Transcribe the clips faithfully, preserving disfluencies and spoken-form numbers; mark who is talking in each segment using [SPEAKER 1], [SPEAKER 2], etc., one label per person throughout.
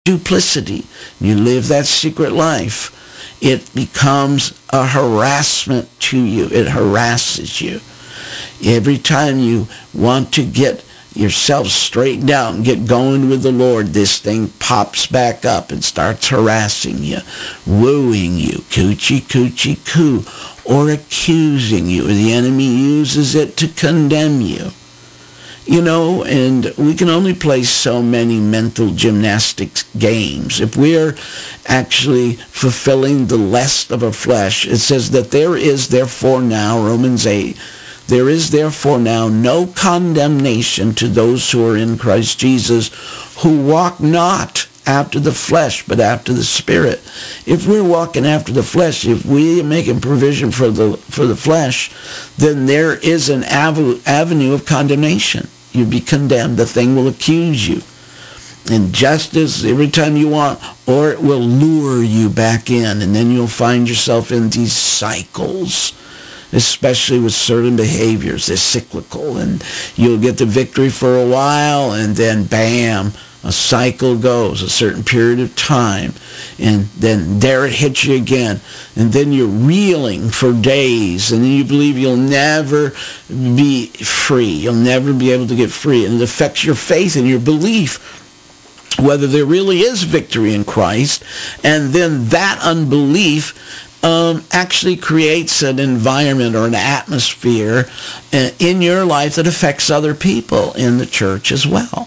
[SPEAKER 1] duplicity, you live that secret life, it becomes a harassment to you. It harasses you. Every time you want to get yourself straightened out and get going with the Lord, this thing pops back up and starts harassing you, wooing you, coochie, coochie, coo, or accusing you. The enemy uses it to condemn you. You know, and we can only play so many mental gymnastics games. If we're actually fulfilling the lust of our flesh, it says that there is therefore now, Romans eight, there is therefore now no condemnation to those who are in Christ Jesus, who walk not after the flesh, but after the Spirit. If we're walking after the flesh, if we are making provision for the for the flesh, then there is an av- avenue of condemnation. You'll be condemned. The thing will accuse you. And just as every time you want, or it will lure you back in, and then you'll find yourself in these cycles, especially with certain behaviors. They're cyclical, and you'll get the victory for a while, and then bam, a cycle goes, a certain period of time, and then there it hits you again, and then you're reeling for days, and then you believe you'll never be free. You'll never be able to get free, and it affects your faith and your belief whether there really is victory in Christ, and then that unbelief Um, actually creates an environment or an atmosphere uh, in your life that affects other people in the church as well.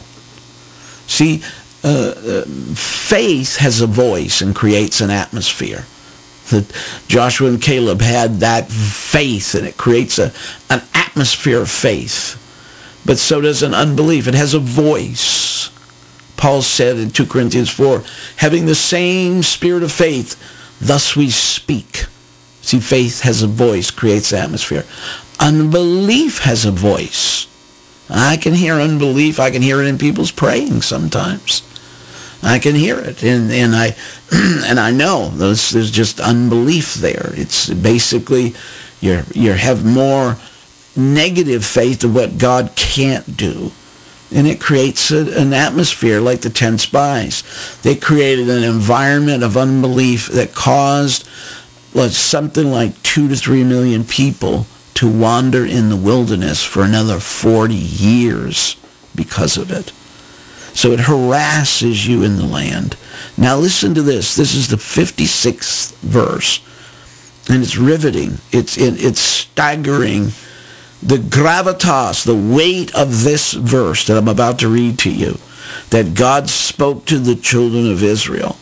[SPEAKER 1] See, uh, uh, faith has a voice and creates an atmosphere. That Joshua and Caleb had that faith, and it creates a, an atmosphere of faith. But so does an unbelief. It has a voice. Paul said in two Corinthians four, having the same spirit of faith, thus we speak. See, faith has a voice, creates atmosphere. Unbelief has a voice. I can hear unbelief. I can hear it in people's praying sometimes. I can hear it, and and I and I know there's, there's just unbelief there. It's basically you you have more negative faith of what God can't do. And it creates a, an atmosphere like the ten spies. They created an environment of unbelief that caused like, something like two to three million people to wander in the wilderness for another forty years because of it. So it harasses you in the land. Now listen to this. This is the fifty-sixth verse. And it's riveting. It's, it, it's staggering. The gravitas, the weight of this verse that I'm about to read to you, that God spoke to the children of Israel,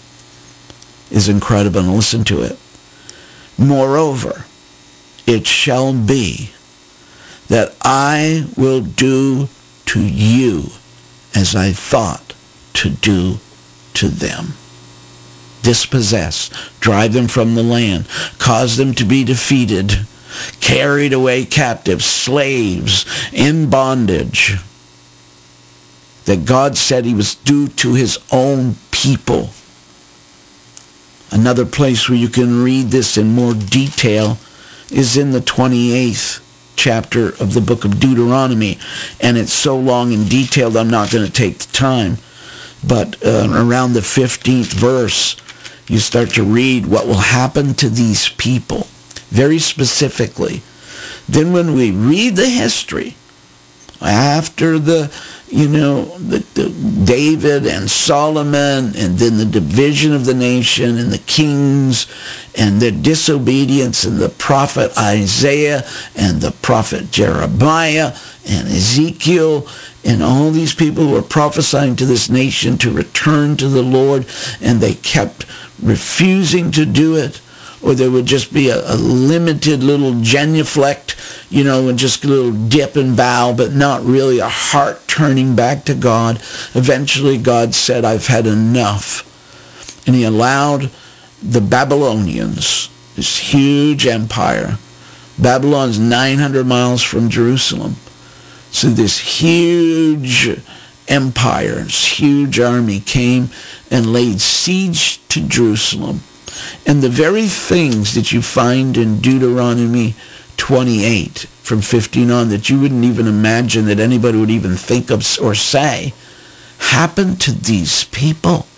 [SPEAKER 1] is incredible. And listen to it. Moreover, it shall be that I will do to you as I thought to do to them. Dispossess, drive them from the land, cause them to be defeated, carried away captive, slaves, in bondage, that God said he was due to his own people. Another place where you can read this in more detail is in the twenty-eighth chapter of the book of Deuteronomy, and it's so long and detailed I'm not going to take the time, but uh, around the fifteenth verse you start to read what will happen to these people very specifically. Then when we read the history, after the, you know, the, the David and Solomon, and then the division of the nation, and the kings, and the disobedience, and the prophet Isaiah, and the prophet Jeremiah, and Ezekiel, and all these people who were prophesying to this nation to return to the Lord, and they kept refusing to do it, or there would just be a, a limited little genuflect, you know, and just a little dip and bow, but not really a heart turning back to God. Eventually God said, I've had enough. And he allowed the Babylonians, this huge empire, Babylon's nine hundred miles from Jerusalem. So this huge empire, this huge army came and laid siege to Jerusalem. And the very things that you find in Deuteronomy twenty-eight from fifteen on that you wouldn't even imagine that anybody would even think of or say happened to these people.